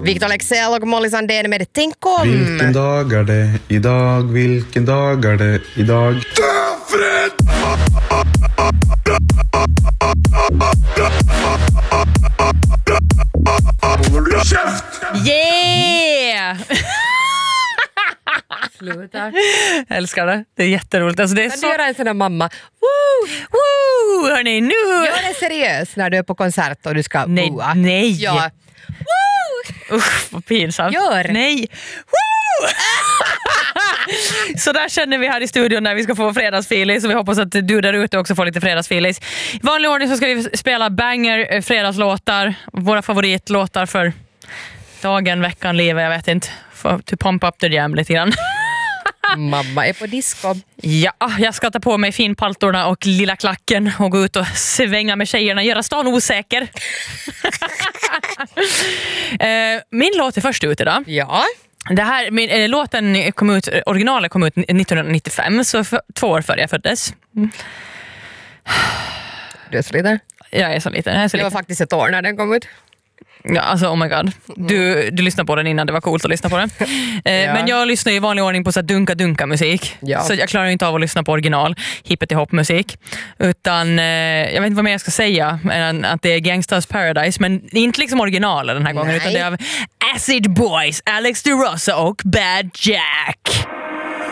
Victor Lexell och Molly Sandén med Tänk om. Vilken dag är det idag? Vilken dag är det idag? Döfred! Yeah! Sluta. Älskar det. Det är jätteroligt. Alltså det är Kan så... du göra en sån där mamma? Woo! Hörni, nu... Gör det seriöst när du är på konsert och du ska boa. Nej. Ja. Usch, vad pinsamt. Gör. Nej. Woo! Så där känner vi här i studion när vi ska få fredagsfilis. Så vi hoppas att du där ute också får lite fredagsfilis. I vanlig ordning så ska vi spela banger, fredagslåtar. Våra favoritlåtar för dagen, veckan, livet, jag vet inte. To pump up the jam lite grann. Mamma är på disco. Ja, jag ska ta på mig finpaltorna och lilla klacken och gå ut och svänga med tjejerna, göra stan osäker. Min låt är först ut idag. Ja. Det här, låten kom ut, originalet kom ut 1995, så 2 år före jag föddes. Du är så liten. Jag är så liten. Det var faktiskt ett år när den kom ut. Ja, alltså oh my god. Du lyssnade på den innan det var coolt att lyssna på den. Ja. Men jag lyssnar i vanlig ordning på så dunka musik. Ja. Så jag klarar inte av att lyssna på original hippety-hop musik. Utan jag vet inte vad mer jag ska säga än att det är Gangsta's Paradise, men inte liksom originalen den här gången. Nej. Utan det är av Acid Boys, Alex DeRosa och Bad Jack.